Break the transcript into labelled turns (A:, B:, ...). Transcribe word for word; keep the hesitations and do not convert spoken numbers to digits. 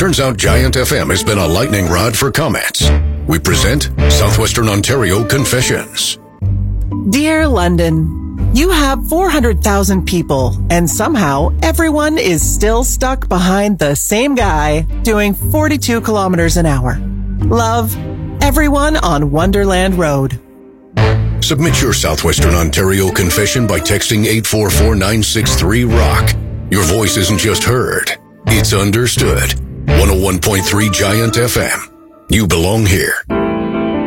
A: Turns out Giant F M has been a lightning rod for comments. We present Southwestern Ontario Confessions.
B: Dear London, you have four hundred thousand people, and somehow everyone is still stuck behind the same guy doing forty-two kilometers an hour. Love, everyone on Wonderland Road.
A: Submit your Southwestern Ontario confession by texting eight four four nine six three ROCK. Your voice isn't just heard, it's understood. one oh one point three Giant F M. You belong here.